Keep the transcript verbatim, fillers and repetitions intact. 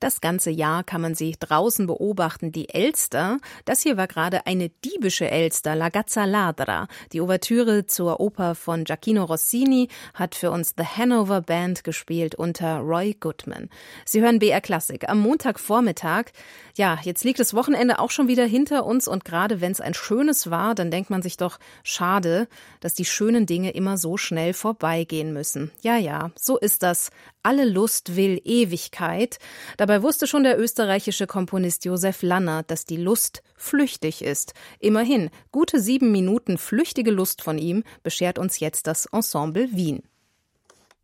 Das ganze Jahr kann man sie draußen beobachten, die Elster. Das hier war gerade eine diebische Elster, La Gazza Ladra. Die Ouvertüre zur Oper von Gioachino Rossini hat für uns The Hanover Band gespielt unter Roy Goodman. Sie hören B R Klassik am Montagvormittag. Ja, jetzt liegt das Wochenende auch schon wieder hinter uns und gerade wenn es ein schönes war, dann denkt man sich doch, schade, dass die schönen Dinge immer so schnell vorbeigehen müssen. Ja, ja, so ist das. Alle Lust will Ewigkeit. Dabei wusste schon der österreichische Komponist Josef Lannert, dass die Lust flüchtig ist. Immerhin, gute sieben Minuten flüchtige Lust von ihm beschert uns jetzt das Ensemble Wien.